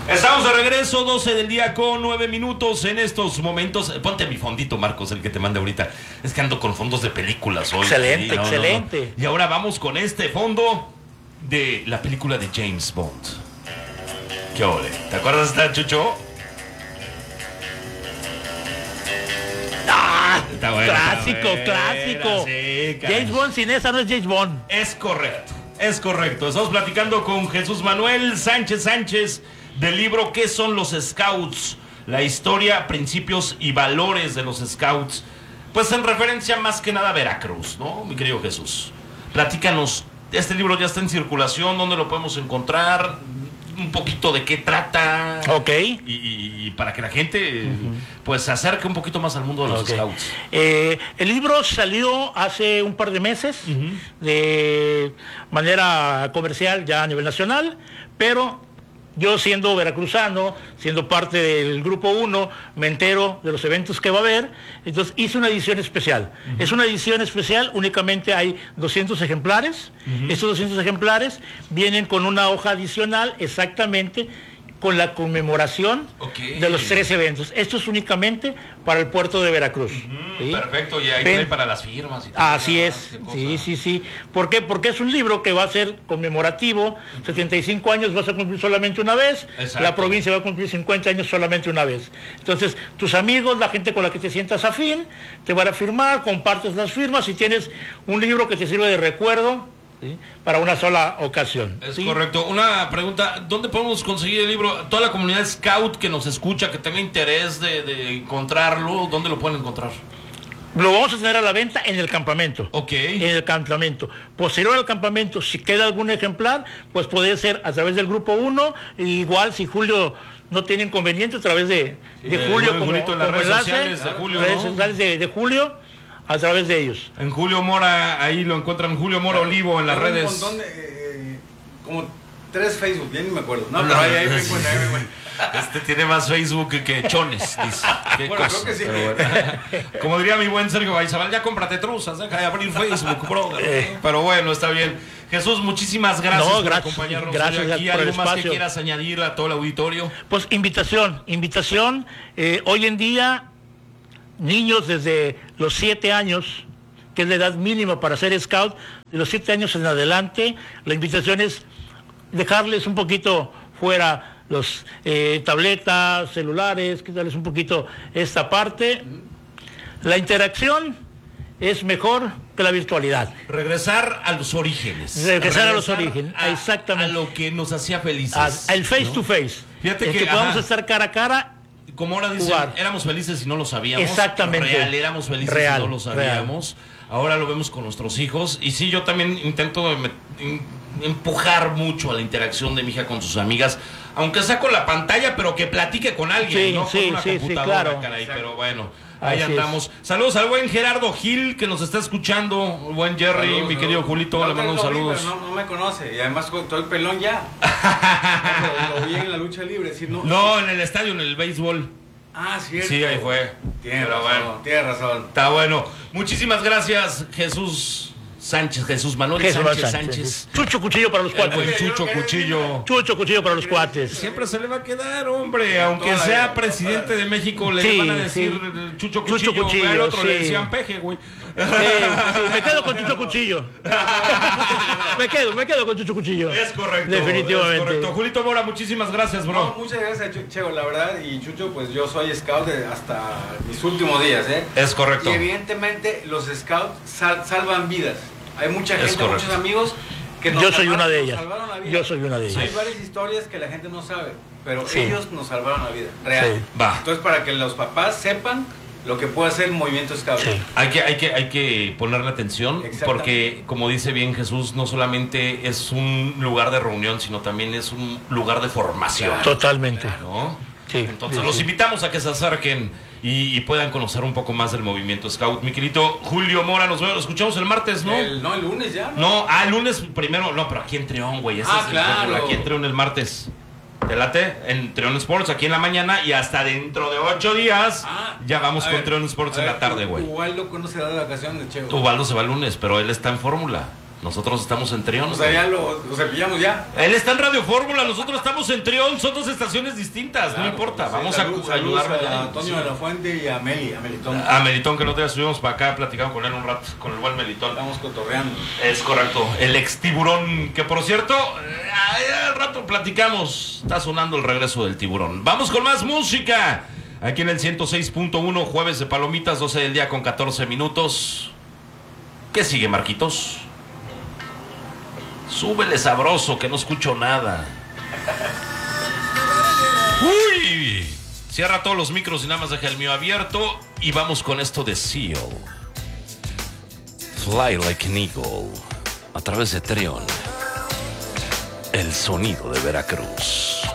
Estamos de regreso, 12 del día con 9 minutos en estos momentos. Ponte mi fondito, Marcos, el que te mande ahorita. Es que ando con fondos de películas hoy. Excelente, sí, excelente. No. Y ahora vamos con este fondo de la película de James Bond. ¿Qué ole? ¿Te acuerdas de esta, Chucho? Está bueno, clásico, clásico. Sí, James Bond sin esa no es James Bond. Es correcto, es correcto. Estamos platicando con Jesús Manuel Sánchez del libro ¿Qué son los Scouts? La historia, principios y valores de los Scouts. Pues en referencia más que nada a Veracruz, ¿no, mi querido Jesús? Platícanos, este libro ya está en circulación, ¿dónde lo podemos encontrar? Un poquito de qué trata. Ok. Y para que la gente pues se acerque un poquito más al mundo de los Scouts. El libro salió hace un par de meses de manera comercial ya a nivel nacional, pero yo siendo veracruzano, siendo parte del Grupo 1, me entero de los eventos que va a haber, entonces hice una edición especial. Es una edición especial, únicamente hay 200 ejemplares. Estos 200 ejemplares vienen con una hoja adicional exactamente con la conmemoración de los 3 eventos. Esto es únicamente para el puerto de Veracruz. ¿Sí? Perfecto, y ahí trae para las firmas y todo. Así es, sí. ¿Por qué? Porque es un libro que va a ser conmemorativo. 75 años vas a cumplir solamente una vez. Exacto. La provincia va a cumplir 50 años solamente una vez. Entonces, tus amigos, la gente con la que te sientas afín, te van a firmar, compartes las firmas y tienes un libro que te sirve de recuerdo, ¿sí?, para una sola ocasión. Es ¿sí? correcto. Una pregunta, ¿dónde podemos conseguir el libro? Toda la comunidad Scout que nos escucha, que tenga interés de encontrarlo, ¿dónde lo pueden encontrar? Lo vamos a tener a la venta en el campamento. Ok. En el campamento. Posterior al campamento, si queda algún ejemplar, pues puede ser a través del Grupo 1, igual si Julio no tiene inconveniente, a través de Julio, como en las redes enlace, sociales de Julio, redes ¿no? sociales de Julio, a través de ellos. En Julio Mora, ahí lo encuentran, Julio Mora Olivo en las redes. Un montón de, como 3 Facebook, ya ni me acuerdo. No, pero ahí me encuentran, Este tiene más Facebook que chones, dice. Qué bueno, cosa. creo que sí. Bueno. Como diría mi buen Sergio Baizabal, ya cómprate truzas, deja de abrir Facebook, brother. Pero bueno, está bien. Jesús, muchísimas gracias por acompañarnos hoy aquí. ¿Algo más que quieras añadir a todo el auditorio? Pues invitación. Hoy en día, niños desde los 7 años, que es la edad mínima para ser scout, de los 7 años en adelante, la invitación es dejarles un poquito fuera los tabletas, celulares, quitarles un poquito esta parte. La interacción es mejor que la virtualidad. Regresar a los orígenes. Regresar a los orígenes, exactamente. A lo que nos hacía felices. Al face to face. Fíjate que podamos estar cara a cara. Como ahora dicen, éramos felices y no lo sabíamos. Exactamente. Éramos felices y no lo sabíamos. Ahora lo vemos con nuestros hijos. Y sí, yo también intento empujar mucho a la interacción de mi hija con sus amigas, aunque sea con la pantalla, pero que platique con alguien, no con una computadora, claro. Caray. Pero bueno, ahí andamos. Saludos al buen Gerardo Gil, que nos está escuchando. El buen Jerry, saludos, mi querido Julito, le mando saludos. No me conoce, y además estoy pelón ya. Lo vi en la lucha libre. ¿Sí? No, en el estadio, en el béisbol. Ah, cierto. Sí, ahí fue. Tiene razón. Está bueno. Muchísimas gracias, Jesús Manuel Sánchez. Chucho Cuchillo para los cuates. Chucho Cuchillo. Chucho Cuchillo para los cuates. Siempre se le va a quedar, hombre. Aunque sea presidente de México, le van a decir Chucho Cuchillo. Al otro le decían Peje, güey. Me quedo con Chucho Cuchillo. me quedo con Chucho Cuchillo. Es correcto. Definitivamente. Es correcto. Julito Mora, muchísimas gracias, bro. No, muchas gracias, Chego, la verdad. Y Chucho, pues yo soy scout hasta mis últimos días, ¿eh? Es correcto. Y evidentemente los scouts salvan vidas. Hay mucha gente, muchos amigos que nos salvaron la vida. Yo soy una de ellas. Hay varias historias que la gente no sabe, pero ellos nos salvaron la vida, real. Sí. Va. Entonces, para que los papás sepan lo que puede hacer el movimiento scout. Sí. Hay que ponerle atención, porque como dice bien Jesús, no solamente es un lugar de reunión, sino también es un lugar de formación. Totalmente. ¿No? Sí. Entonces los invitamos a que se acerquen y puedan conocer un poco más del movimiento Scout. Mi querido Julio Mora, nos escuchamos el martes, ¿no? El lunes ya. El lunes primero, pero aquí en Treón, güey. Claro. Aquí en Treón el martes. ¿Te late? En Treón Sports, aquí en la mañana, y hasta dentro de 8 días ya vamos con Treón Sports en la tarde, güey. Ubaldo, ¿cuándo se da la vacación de Chego? Ubaldo se va el lunes, pero él está en fórmula. Nosotros estamos en Trión. O sea, ya lo cepillamos ya. Él está en Radio Fórmula, nosotros estamos en Trión, son dos estaciones distintas, claro, no importa. Vamos a ayudarle a Antonio de la Fuente y a Melitón. A Melitón, que no te estuvimos para acá platicando con él un rato, con el buen Melitón. Estamos cotorreando. Es correcto. El ex Tiburón, que por cierto, al rato platicamos. Está sonando el regreso del Tiburón. Vamos con más música. Aquí en el 106.1, jueves de palomitas, 12 del día con 14 minutos. ¿Qué sigue, Marquitos? Súbele sabroso, que no escucho nada. ¡Uy! Cierra todos los micros y nada más deja el mío abierto. Y vamos con esto de Seal. Fly like an eagle. A través de Trión. El sonido de Veracruz.